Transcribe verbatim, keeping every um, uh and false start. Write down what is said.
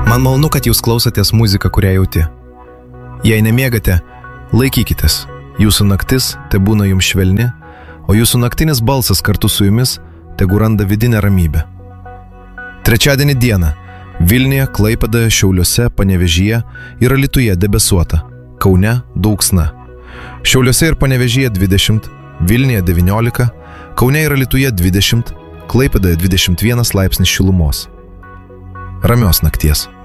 Man malonu, kad jūs klausotės muziką, kurią jauti. Jei nemėgate, laikykitės. Jūsų naktis te būna jums švelni, o jūsų naktinis balsas kartu su jumis tegu randa vidinę ramybę. Trečiadienį dieną Vilniuje, Klaipėdoje, Šiauliuose, Panevėžyje ir Alytuje debesuota, Kaune dulksna. Šiauliuose ir Panevėžyje dvidešimt, Vilniuje devyniolika, Kaune ir Alytuje dvidešimt, Klaipėdoje dvidešimt vienas laipsnis šilumos. Ramios nakties.